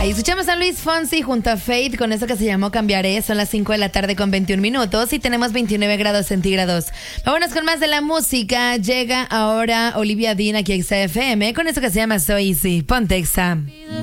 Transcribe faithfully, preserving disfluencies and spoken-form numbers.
Ahí escuchamos a Luis Fonsi junto a Faith con eso que se llamó Cambiaré. Son las cinco de la tarde con veintiún minutos y tenemos veintinueve grados centígrados. Vámonos con más de la música. Llega ahora Olivia Dean aquí en X F M con eso que se llama So Easy. Ponte Exa.